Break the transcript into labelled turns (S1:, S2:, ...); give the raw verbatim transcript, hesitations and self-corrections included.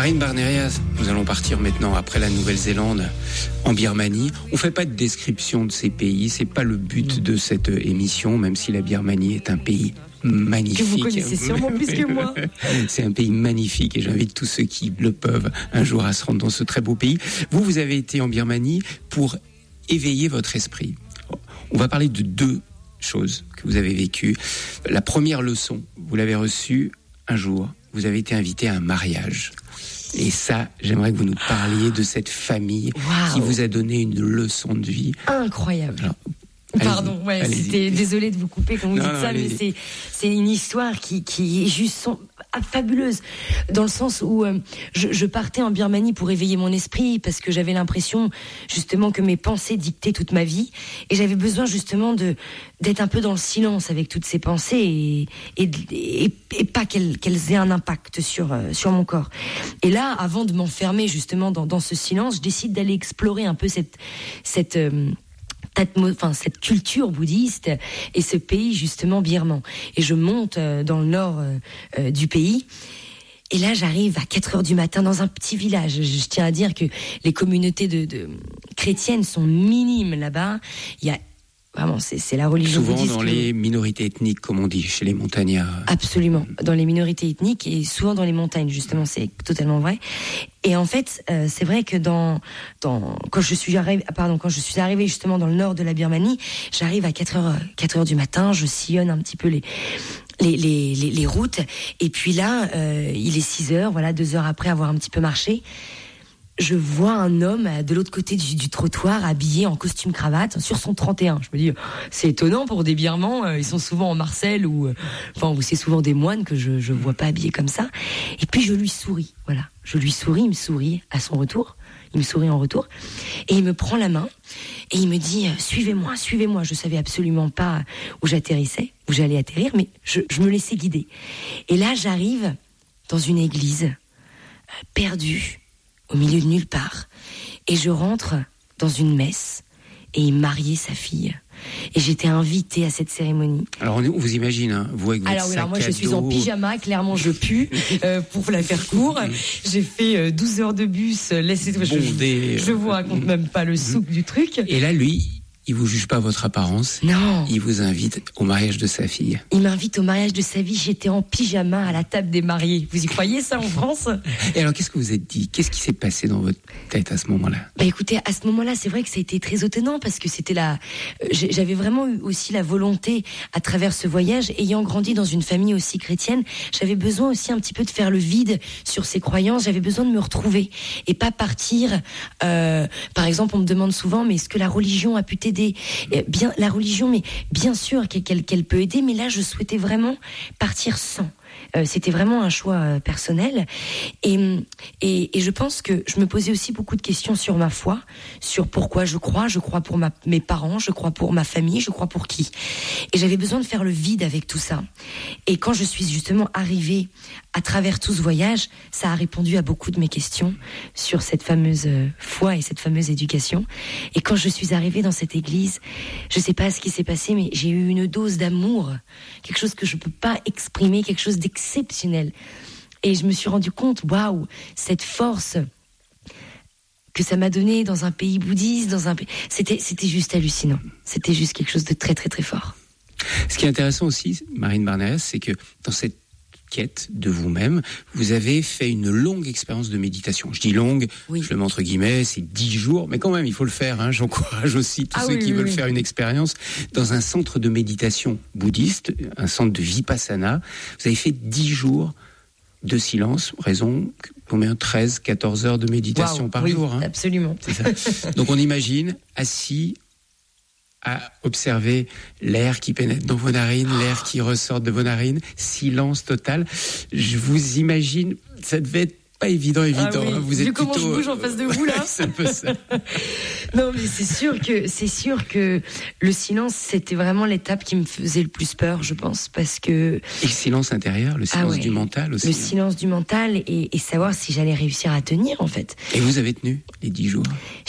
S1: Marine Barnerias, nous allons partir maintenant après la Nouvelle-Zélande en Birmanie. On ne fait pas de description de ces pays, c'est pas le but de cette émission, même si la Birmanie est un pays magnifique.
S2: Que vous connaissez sûrement plus que moi.
S1: C'est un pays magnifique et j'invite tous ceux qui le peuvent un jour à se rendre dans ce très beau pays. Vous, vous avez été en Birmanie pour éveiller votre esprit. On va parler de deux choses que vous avez vécues. La première leçon, vous l'avez reçue un jour. Vous avez été invité à un mariage. Et ça, j'aimerais que vous nous parliez de cette famille wow. qui vous a donné une leçon de vie.
S2: Incroyable. Alors, Pardon, ouais,
S1: allez-y.
S2: C'était désolée de vous couper quand vous
S1: non,
S2: dites
S1: non,
S2: ça,
S1: allez-y.
S2: mais c'est c'est une histoire qui qui est juste son, ah, fabuleuse dans le sens où euh, je, je partais en Birmanie pour éveiller mon esprit parce que j'avais l'impression justement que mes pensées dictaient toute ma vie et j'avais besoin justement de d'être un peu dans le silence avec toutes ces pensées et et, et, et pas qu'elles qu'elles aient un impact sur euh, sur mon corps. Et là, avant de m'enfermer justement dans dans ce silence, je décide d'aller explorer un peu cette cette euh, Enfin, cette culture bouddhiste et ce pays justement birman. Et je monte euh, dans le nord euh, euh, du pays. Et là, j'arrive à quatre heures du matin dans un petit village. Je, je tiens à dire que les communautés de, de chrétiennes sont minimes là-bas. Il y a Vraiment, c'est, c'est la religion
S1: souvent
S2: bouddhiste.
S1: Souvent dans les minorités ethniques, comme on dit, chez les montagnards.
S2: Absolument, dans les minorités ethniques et souvent dans les montagnes, justement, c'est totalement vrai. Et en fait, euh, c'est vrai que dans, dans, quand je suis arrivée, pardon, quand je suis arrivée justement dans le nord de la Birmanie, j'arrive à quatre heures, quatre heures du matin, je sillonne un petit peu les, les, les, les, les routes. Et puis là, euh, il est six heures, voilà, deux heures après avoir un petit peu marché. Je vois un homme de l'autre côté du, du trottoir habillé en costume cravate sur son trente et un. Je me dis, c'est étonnant pour des Birmans, ils sont souvent en Marcel ou, enfin, ou c'est souvent des moines que je je vois pas habillés comme ça. Et puis je lui souris, voilà, je lui souris, il me sourit à son retour, il me sourit en retour, et il me prend la main et il me dit, suivez-moi, suivez-moi. Je savais absolument pas où j'atterrissais, où j'allais atterrir, mais je, je me laissais guider. Et là, j'arrive dans une église perdue. Au milieu de nulle part. Et je rentre dans une messe et il mariait sa fille. Et j'étais invitée à cette cérémonie.
S1: Alors on, on vous imagine, hein, vous avec votre
S2: alors,
S1: sac
S2: alors moi
S1: à
S2: je suis
S1: dos.
S2: en pyjama, clairement je pue, euh, pour la faire court. J'ai fait euh, douze heures de bus, laissez je, je, je vous raconte même pas le souk du truc.
S1: Et là lui, il vous juge pas votre apparence.
S2: Non.
S1: Il vous invite au mariage de sa fille.
S2: Il m'invite au mariage de sa vie. J'étais en pyjama à la table des mariés. Vous y croyez ça en France?
S1: Et alors, qu'est-ce que vous êtes dit? Qu'est-ce qui s'est passé dans votre tête à ce moment-là?
S2: Bah écoutez, à ce moment-là, c'est vrai que ça a été très étonnant parce que c'était la. J'avais vraiment eu aussi la volonté, à travers ce voyage, ayant grandi dans une famille aussi chrétienne, j'avais besoin aussi un petit peu de faire le vide sur ces croyances. J'avais besoin de me retrouver et pas partir. Euh, par exemple, on me demande souvent, mais est-ce que la religion a pu t'aider? Bien, la religion, mais bien sûr qu'elle, qu'elle peut aider, mais là, je souhaitais vraiment partir sans. Euh, c'était vraiment un choix euh, personnel et, et, et je pense que je me posais aussi beaucoup de questions sur ma foi, sur pourquoi je crois, je crois pour ma, mes parents, je crois pour ma famille, je crois pour qui, et j'avais besoin de faire le vide avec tout ça. Et quand je suis justement arrivée à travers tout ce voyage, ça a répondu à beaucoup de mes questions sur cette fameuse foi et cette fameuse éducation. Et quand je suis arrivée dans cette église, je sais pas ce qui s'est passé, mais j'ai eu une dose d'amour, quelque chose que je peux pas exprimer, quelque chose d'exceptionnel. Et je me suis rendu compte, waouh, cette force que ça m'a donnée dans un pays bouddhiste, dans un pays, c'était c'était juste hallucinant. C'était juste quelque chose de très très très fort.
S1: Ce qui est intéressant aussi, Marine Barnerias, c'est que dans cette quête de vous-même, vous avez fait une longue expérience de méditation. Je dis longue, oui. Je le mets entre guillemets, c'est dix jours, mais quand même, il faut le faire. Hein. J'encourage aussi tous ah, ceux oui, qui oui, veulent oui. faire une expérience dans un centre de méditation bouddhiste, un centre de Vipassana. Vous avez fait dix jours de silence, raison, combien, treize, quatorze heures de méditation wow, par
S2: oui,
S1: jour. Hein.
S2: Absolument.
S1: C'est ça. Donc on imagine, assis, à observer l'air qui pénètre dans vos narines, oh. l'air qui ressort de vos narines, silence total. Je vous imagine, ça devait être pas évident, évident.
S2: Ah oui.
S1: Hein. Vous
S2: Vu
S1: êtes
S2: comment
S1: plutôt...
S2: je bouge en face de vous là.
S1: C'est un peu ça.
S2: Non, mais c'est sûr que c'est sûr que le silence, c'était vraiment l'étape qui me faisait le plus peur, je pense, parce que.
S1: Et le silence intérieur, le silence ah ouais. du mental aussi.
S2: Le silence du mental et, et savoir si j'allais réussir à tenir, en fait.
S1: Et vous avez tenu les dix jours.